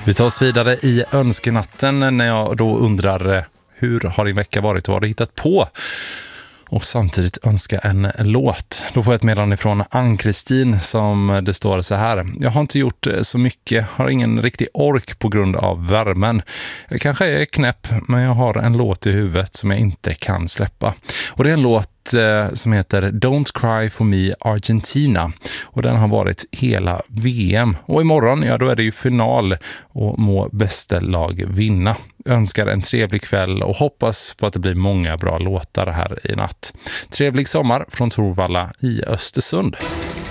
Vi tar oss vidare i önskenatten när jag då undrar hur har din vecka varit och vad har du hittat på? Och samtidigt önska en låt. Då får jag ett meddelande från Ann-Kristin som det står så här. Jag har inte gjort så mycket, har ingen riktig ork på grund av värmen. Jag kanske är knäpp, men jag har en låt i huvudet som jag inte kan släppa. Och det är en låt som heter Don't Cry For Me Argentina. Och den har varit hela VM. Och imorgon, ja då är det ju final och må bästa lag vinna. Jag önskar en trevlig kväll och hoppas på att det blir många bra låtar här i natt. Trevlig sommar från Torvalla i Östersund.